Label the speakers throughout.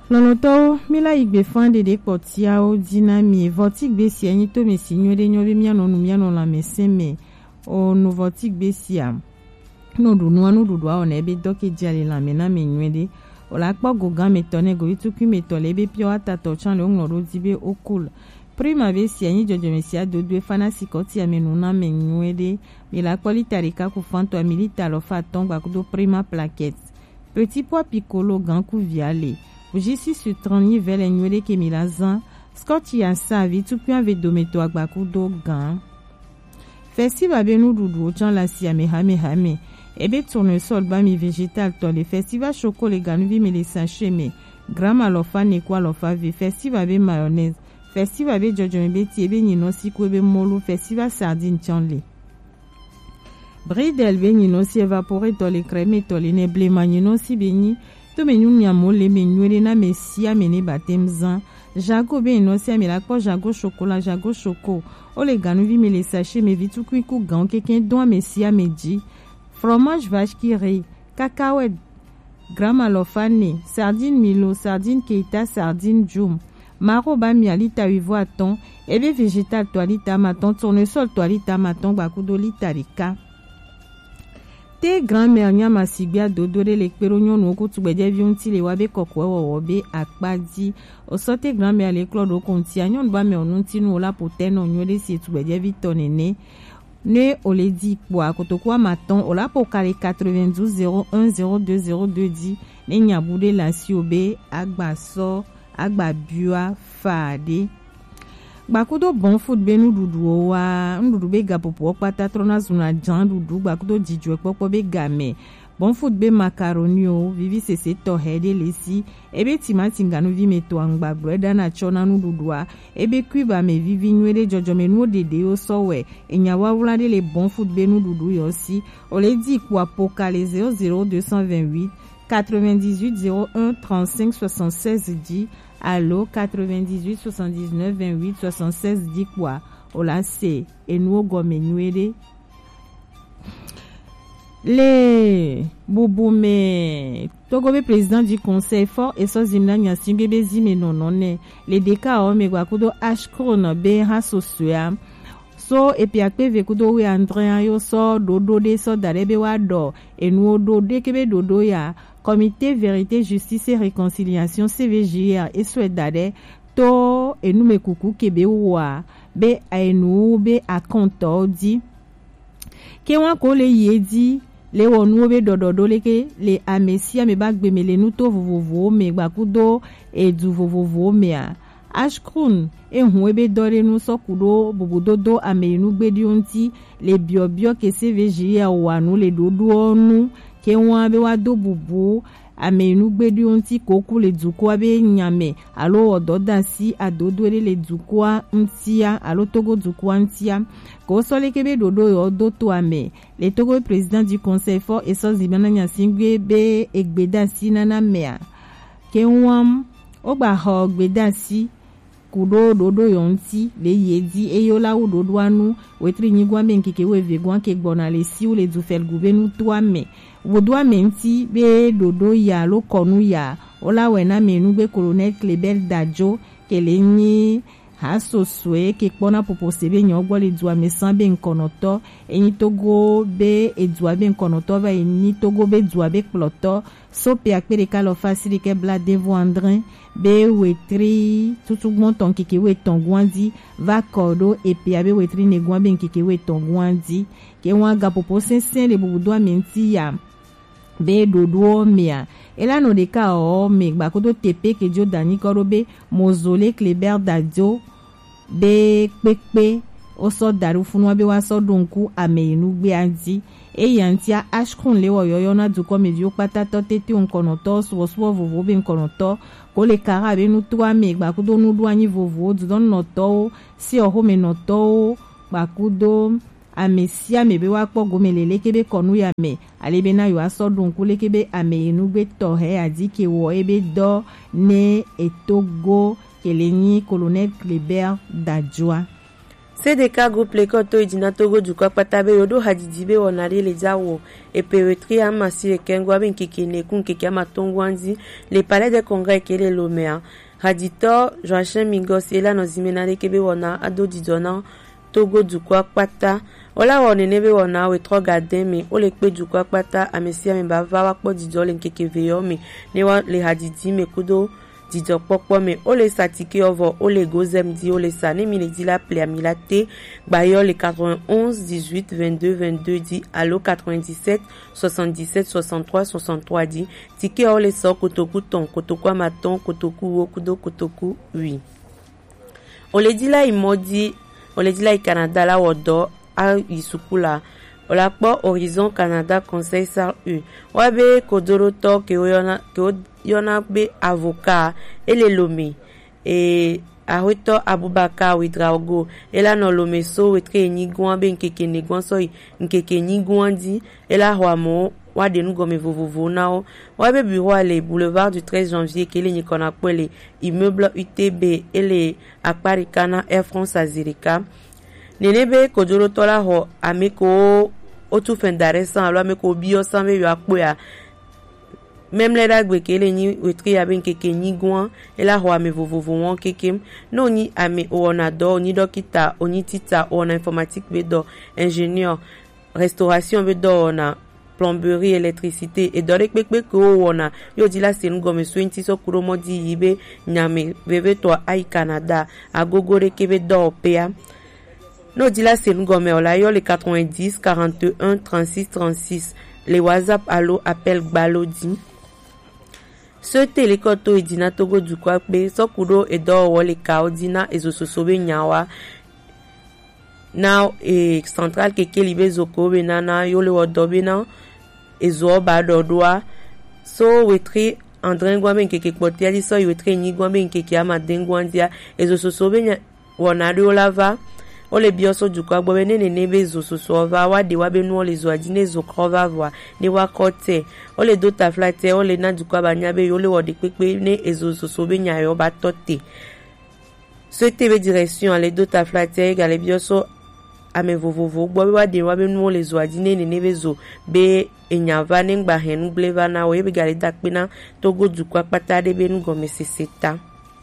Speaker 1: Lonoto mila igbe fande de potia o dinami votik besi anyi to me signore nyobe miano nu miano la meseme o no votik besi am no du no anu du o na ebe doke jali la mena me nwede o la kpo gogan me tone go ituku me tole ebe pio ata to chan le onoro dibe okul prima besi anyi jojo me sia do dwe fana sikoti amenu na me nwede me la kpo litarika ku fanto milita lo fa tongba ku do prima plaquette petit pois piccolo ganku viale Jisi su trani vele nywele ke milazan, skoti ya savi tupi ave dometo agbaku do gan. Festival be nou doudou chan la si ame hame. Ebe tournesol ba mi végétal tole. Festival choco le ganuvi me le sachet me. Gram alofa ne kwa alofa ve. Festival be mayonnaise. Festival be jojo me beti ebe nino si kwebe molo. Festival sardine chanle. Bridel be nino si evapore tole creme tole ne blema nino si beni. To me nyum nyamole me nywele na mesia mene batemzan. Jago be inosi ame la kwa jago chocolat, jago choco. O le ganuvi me le sachet me vitu kwiku gan keken don mesia meji. Fromage vache qui rit, cacahuète, gramalofane, sardine milo, sardine keita, sardine djoum. Maro ba mialita wivo aton, ebe végétal toalita maton, tournesol toalita maton, bakudo litarika. Te grand-mère nyama sigbia dodore le kperonyo no ko tubede viunti le wabe kokwe wobe akpadi osote grand-mère le klodo konti anyon ba me onunti no la poteno nyole si tubede vitonene ne oledi po akotokwa maton ola pokale 92 01 02 02 di ne nyabude la siobe agbaso agbabua fade Bakudo bon food be nu dudu wa ndudu be gapopo pata trona zuna jan dudu bakudo jijwe popo be game bon food be macaroni o vivi sese to hede lesi ebe timati nganu vi meto angba breda na chona nu dudu wa ebe kuiba me vivi nwede jojo me nu dede o sowe enyawa wulade le bon food be nu dudu yo si ole di kwa pokale 00228 98 01 35 76 10 Allo 98 79 28 76 10 quoi. Ola c'est et nous gomme nuere. Les Bouboume Togobe président du conseil fort et so zimna nyasimbe bezime nonone. Les deka o megwakudo ashkron be hasosua. So epi akpe vekudo we André yo so dodo de so darebe wado et nous do de kebe dodo ya. Comité Vérité, Justice et Réconciliation CVJR et Souedade to enume kuku kebe wa be aenu be akonto di ke wan ko le yedi le wonu be dododo leke le amesia me bagbe me le nuto vovovo me gbakudo e du vovovo me a ashkun e huebe dore nu sokudo bobudodo amenu gbedi onti le biobio ke CVJR wa nu le dodo nu ke wan be wa do bubu amenu gbedi onti koku le duko be nyame alo ododa si adodo le duko ntia alo togo duko ntia ko sole kebe dodo yo do to ame le togo président du conseil fort et so zibana nyasingwe be egbeda si nana mea ke wan ogba ho gbeda si kudo dodo yonti le yedi eyola u dodo anu wetri nyigwa menkike weve gwan ke gbona le si u le du fel gouvenu to ame Wodoa menti be dodo ya lo konu ya ola wena menu be colonel Clebel Dajo kelenyi hasoswe ke kpona popo sebe nyogbo le dua mesambe nkonoto eni togo be edua be nkonoto va eni togo be dua be kloto so pe akpere kalo fasili ke bla devo andrin be wetri tutugbon ton kike we tongwandi va kodo e pe abe wetri negwan be kike we tongwandi ke wanga popo sensen le budoa menti ya be dodo mea ela no deka o me gbakodo tepe ke jo dani korobe mozole Clebert Dadio be pepe o so daru funwa be wa so donku amenu gbe andi e yantia ashkron lewo yoyo na duko medio patato tete onkonoto so vovo be onkonoto ko le kara be nu twa me gbakodo nu duani vovo du don noto si o home noto gbakodo amesia mebe wa kpo gomelele kebe konu ya me alebe na yo aso donku le kebe ame enu gbe to he adike wo ebe do ne etogo kelenyi colonel Clebert Dajoa
Speaker 2: CDK groupe lekoto idina Togo du kwa patabe yodo hadidibe wonari le jawo et péretri amasi le kengwa ben kekene kun keke amatongwanzi le palais de congrès kele lomea Raditor Joachim Mingos ela no zimenare kebe wona ado didona Togo du kwa pata ola wonenebe wona we tro garden me ole pe du kwa pata amesi ameba va wakpo didole nkeke veyo me ne wa le hadidi me kudo Didio pokpo me ole satike ovo ole gozem di ole sa ne mi le di la ple amilate bayo le 91 18 22 22 di allo 97 77 63 63 di tike ole so kotoku ton kotoku amaton kotoku wo kudo kotoku 8 ole di la imodi ole di la Canada la wodo a isukula Ola po Horizon Canada Conseil SARU. Wabe kodoro to ke yona be avocat ele lome. E ahweto Abubakar Widraogo. Ela no lome so wetre nyigwan be nkeke negwan so nkeke nyigwan di. Ela hwamo wade nou gome vovovo nao. Wabe bureau ale boulevard du 13 janvier kele nyikona kwele immeuble UTB ele Akparikana Air France Azirika. Nenebe kodoro tola ho ameko otu fendare san alo ameko bio san me yo akpoya même le dagbe kele ni wetri ya ben keke ni gwan ela ho ame vovovo won kekem no ni ame ona do ni dokita oni tita ona informatique be do ingénieur restauration be do ona plomberie électricité et dore pekpe ko wona yo di la senu gome so nti so kuro modi yibe nyame bebe to ai Canada agogore kebe do pea no di la senu gome ola yo le 90 41 36 36 le WhatsApp allo appel balodi ce télécoto idina Togo du kwa pe so kuro e do wole kaodina ezo sosobe nyawa now e central keke libe zoko benana yo le wodobe na ezo ba dodoa so wetri André Ngwambe keke potia di so wetri ni Ngwambe keke amadengwandia ezo sosobe wonari olava ole bioso du kwa gbobe ne nebe zo soso va wa de wa benu ole zo adine zo krova va ne wa kote ole do ta flate ole na du kwa banya be yo le wodi pepe ne ezo soso be nya yo ba tote ce TV direction ale do ta flate gale bioso ame vovovo gbobe wa de wa benu ole zo adine ne nebe zo be enyava ne ngba henu bleva na we be gale dakpina Togo du kwa pata de benu gome seseta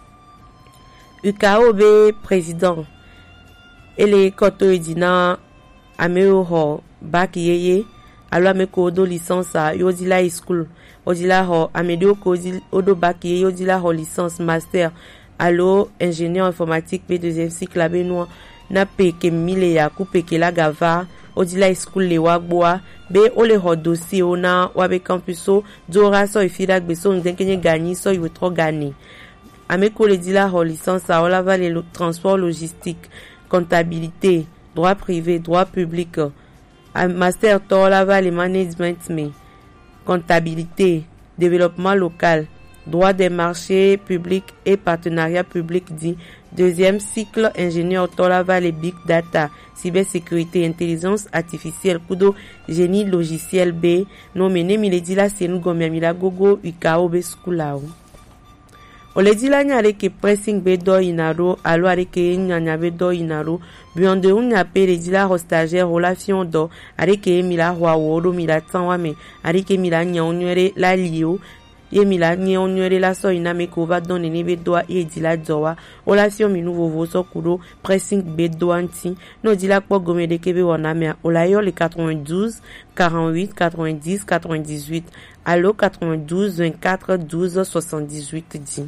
Speaker 2: UKAO be président ele koto edina ameo ho baki yeye alo ameko do licence yodila school odila ho amedio ko odo baki yeye yodila ho licence master alo ingénieur informatique P2e cycle abenoa na peke mile ya kupeke la gava odila school le wagboa be ole ho dossier ona wabe campuso dora so ifida gbeso ndenkenye gani so yotro gani ameko le dila ho licence a ola va le transport logistique comptabilité, droit privé, droit public, master Torlava le management, mais comptabilité, développement local, droit des marchés publics et partenariat public dit, deuxième cycle ingénieur Torlava le big data, cybersécurité, intelligence artificielle, kudo génie logiciel B, non mené miledi la senu gomia mila gogo UKAO be skulao. Ole di la nyare ke pressing be do inaro alo are ke nyanya be do inaro bionde unya pe le di la stagiaire relation do are ke mila hwa wodo mila tanwa me are ke mila nya onwere la lio ye mila nya onwere la so ina me ko va donner ne be do e di la dowa relation mi nouveau vo so kudo pressing be do anti no di la po gome de kebe wona me ola yo le 92 48 90 98 allo 92 24 12 78 10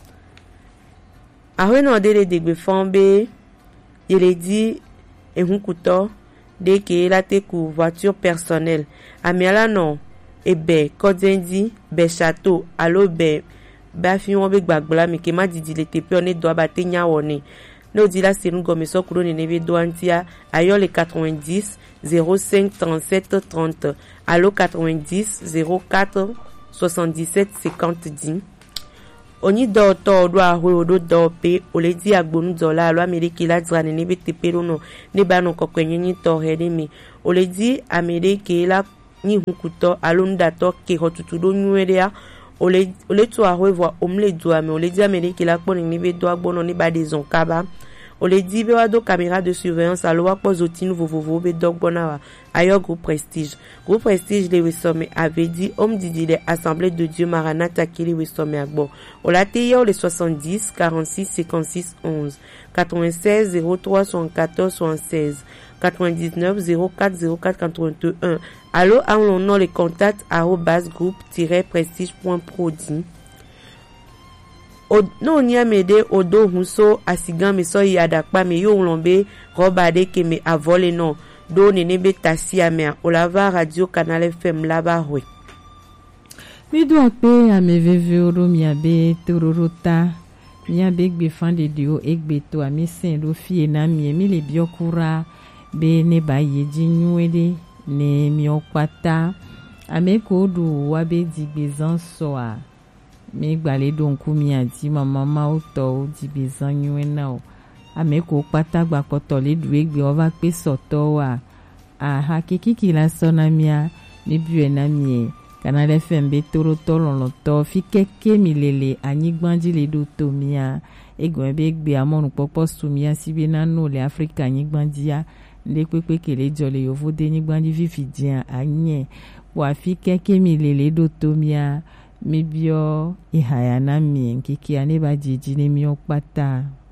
Speaker 2: Ahwe no dele degbe fonbe yele di ehunkuto de ke la te ku voiture personnelle amiala no ebe kodendi be château alo be ba fi won be gbagbola mi ke ma didi le tepe on do abate nya woni no di la senu gome so kuro ne nebe do antia ayo le 90 05 37 30 allo 90 04 77 50 10 Oni do to do ahwe odo do pe ole di agbonu dola alo Amerike la drane ne be tepero no ne ba no kokwenye ni to hede mi ole di Amerike la ni hukuto alo nda to ke hotutu do nyuerea ole to ahwe vo omle do ame ole di Amerike la kponi ne be do agbono ne ba de zonkaba o le di be wa do caméra de surveillance alo wa kpo zoti nu vovovo be dogbona wa ayo groupe prestige le wesome avait dit homme didi le assemblée de Dieu Maranatha qui le wesome agbo o la te yo le 70 46 56 11 96 03 74 76 99 04 04 81 allo en nom le contact @groupe-prestige.prodi no nya mede odo hunso asigan me so yada pa me yo lombe robade ke me avole non do nene be tasia me olava radio canal FM laba hwe
Speaker 1: mi do pe ame veve oro mi abe tororota mi abe gbe fan de dio egbe to ami sen do fie na mi le biokura be ne ba yeji nyuede ne mi okpata ame ko do wa be digbezan so a mi gbale don ku mi anti mama o to digbezan nyuena o ame ko pata gba poto le du egbe o va pe soto wa a hakiki la sona mia mi bue na mi Canal FM be toro tolon to fi keke mi lele anyigbandi le do to mia egon be gbe amonu popo sumia sibe na no le Africa anyigbandi ya le pepe kele jole yovo de anyigbandi fifi dia anye wa fi keke mi lele do to mia mi bio ihaya na mi nkiki ane ba jiji ne mi okpata